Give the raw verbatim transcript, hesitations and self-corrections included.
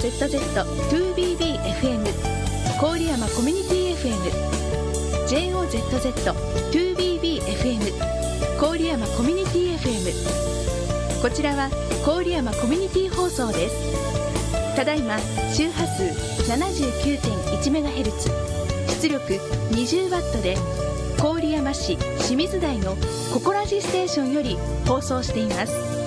ゼットゼットツービービーエフエム 郡山コミュニティ エフエム ジェイオーゼットゼットツービービーエフエム 郡山コミュニティ エフエム。 こちらは郡山コミュニティ放送です。ただいま周波数 ななじゅうきゅうてんいちメガヘルツ、 出力 にじゅうワット で郡山市清水台のココラジステーションより放送しています。